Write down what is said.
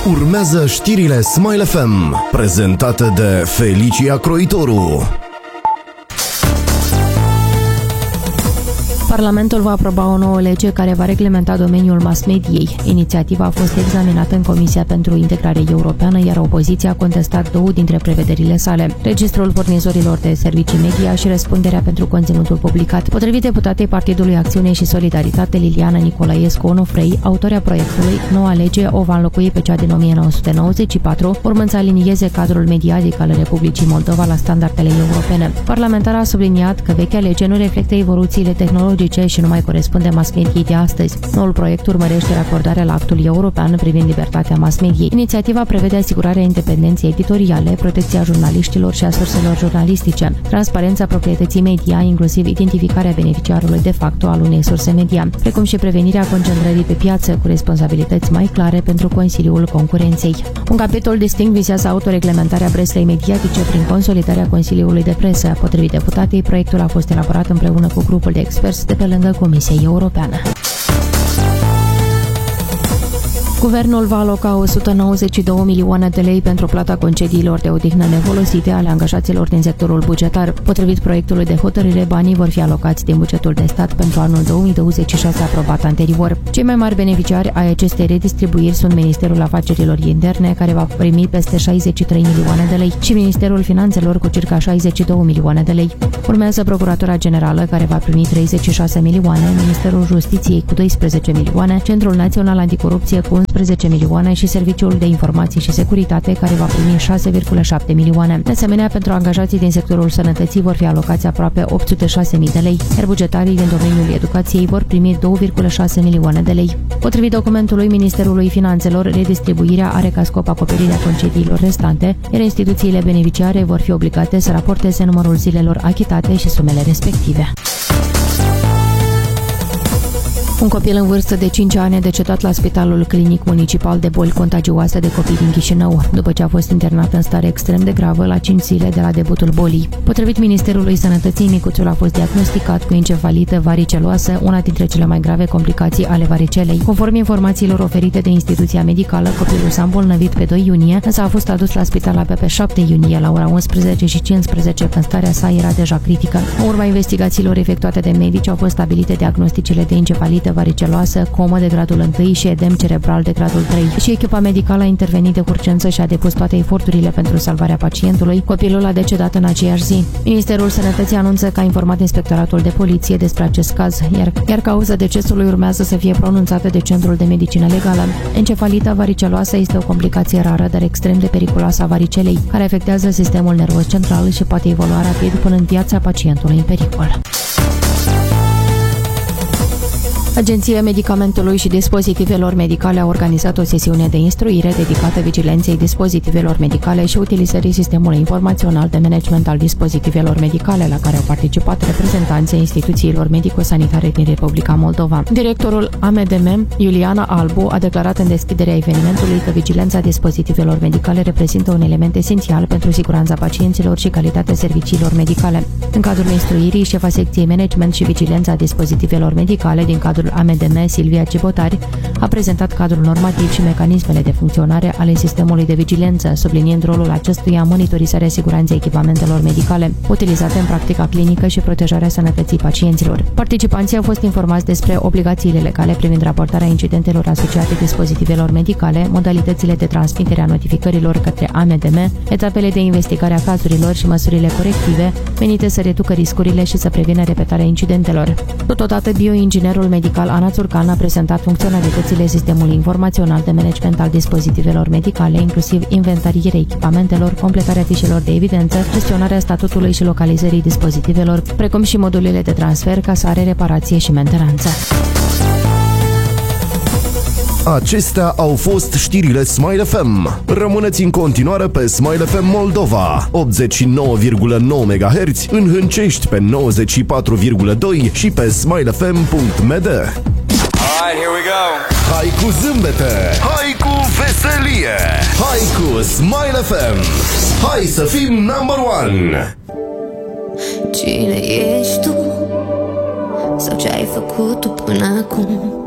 Urmează știrile Smile FM, prezentate de Felicia Croitoru. Parlamentul va aproba o nouă lege care va reglementa domeniul mass-mediei. Inițiativa a fost examinată în Comisia pentru Integrare Europeană, iar opoziția a contestat două dintre prevederile sale: registrul furnizorilor de servicii media și răspunderea pentru conținutul publicat. Potrivit deputatei Partidului Acțiune și Solidaritate Liliana Nicolaescu Onufrei, autoarea proiectului, noua lege o va înlocui pe cea din 1994, urmând să alinieze cadrul mediatic al Republicii Moldova la standardele europene. Parlamentara a subliniat că vechea lege nu reflectă evoluțiile tehnologice și nu mai corespunde mass-mediei de astăzi. Noul proiect urmărește racordarea la actul european privind libertatea mass-mediei. Inițiativa prevede asigurarea independenței editoriale, protecția jurnaliștilor și a surselor jurnalistice, transparența proprietății media, inclusiv identificarea beneficiarului de facto al unei surse media, precum și prevenirea concentrării pe piață cu responsabilități mai clare pentru Consiliul Concurenței. Un capitol distinct vizează autoreglementarea presei mediatice prin consolidarea Consiliului de Presă. Potrivit deputatei, proiectul a fost elaborat împreună cu grupul de experți de pe lângă Comisia Europeană. Guvernul va aloca 192 milioane de lei pentru plata concediilor de odihnă nefolosite ale angajaților din sectorul bugetar. Potrivit proiectului de hotărâre, banii vor fi alocați din bugetul de stat pentru anul 2026 aprobat anterior. Cei mai mari beneficiari ai acestei redistribuiri sunt Ministerul Afacerilor Interne, care va primi peste 63 milioane de lei, și Ministerul Finanțelor cu circa 62 milioane de lei. Urmează Procuratura Generală, care va primi 36 milioane, Ministerul Justiției cu 12 milioane, Centrul Național Anticorupție cu 11 milioane și Serviciul de Informații și Securitate, care va primi 6,7 milioane. De asemenea, pentru angajații din sectorul sănătății vor fi alocați aproape 806.000 de lei, iar bugetarii din domeniul educației vor primi 2,6 milioane de lei. Potrivit documentului Ministerului Finanțelor, redistribuirea are ca scop acoperirea concediilor restante, iar instituțiile beneficiare vor fi obligate să raporteze numărul zilelor achitate și sumele respective. Un copil în vârstă de 5 ani a decedat la Spitalul Clinic Municipal de Boli Contagioase de Copii din Chișinău, după ce a fost internat în stare extrem de gravă la 5 zile de la debutul bolii. Potrivit Ministerului Sănătății, micuțul a fost diagnosticat cu encefalită variceloasă, una dintre cele mai grave complicații ale varicelei. Conform informațiilor oferite de instituția medicală, copilul s-a îmbolnăvit pe 2 iunie, însă a fost adus la spital abia pe 7 iunie la ora 11:15, când starea sa era deja critică. În urma investigațiilor efectuate de medici au fost stabilite diagnosticele de encefalită variceloasă, comă de gradul 1 și edem cerebral de gradul 3. Și echipa medicală a intervenit de urgență și a depus toate eforturile pentru salvarea pacientului. Copilul a decedat în aceeași zi. Ministerul Sănătății anunță că a informat Inspectoratul de Poliție despre acest caz, iar cauza decesului urmează să fie pronunțată de Centrul de Medicină Legală. Encefalita variceloasă este o complicație rară, dar extrem de periculoasă a varicelei, care afectează sistemul nervos central și poate evolua rapid până în viața pacientului în pericol. Agenția Medicamentului și Dispozitivelor Medicale a organizat o sesiune de instruire dedicată vigilenței dispozitivelor medicale și utilizării sistemului informațional de management al dispozitivelor medicale, la care au participat reprezentanții instituțiilor medico-sanitare din Republica Moldova. Directorul AMDM, Iuliana Albu, a declarat în deschiderea evenimentului că vigilența dispozitivelor medicale reprezintă un element esențial pentru siguranța pacienților și calitatea serviciilor medicale. În cadrul instruirii, șefa secției Management și Vigilența dispozitivelor medicale din cadrul AMDM, Silvia Cibotari, a prezentat cadrul normativ și mecanismele de funcționare ale sistemului de vigilență, subliniind rolul acestuia în monitorizarea siguranței echipamentelor medicale utilizate în practica clinică și protejarea sănătății pacienților. Participanții au fost informați despre obligațiile legale privind raportarea incidentelor asociate dispozitivelor medicale, modalitățile de transmitere a notificărilor către AMDM, etapele de investigare a cazurilor și măsurile corective menite să reducă riscurile și să prevină repetarea incidentelor. Totodată, bioinginerul medical Ana Țurcan a prezentat funcționalitățile sistemului informațional de management al dispozitivelor medicale, inclusiv inventarierea echipamentelor, completarea fișelor de evidență, gestionarea statutului și localizării dispozitivelor, precum și modulele de transfer, casare, reparație și mentenanță. Acestea au fost știrile Smile FM. Rămâneți în continuare pe Smile FM Moldova, 89,9 MHz, în Hâncești pe 94,2 și pe smilefm.md. Alright, here we go. Hai cu zâmbete, hai cu veselie, hai cu Smile FM. Hai să fim number one. Cine ești tu? Sau ce ai făcut tu până acum?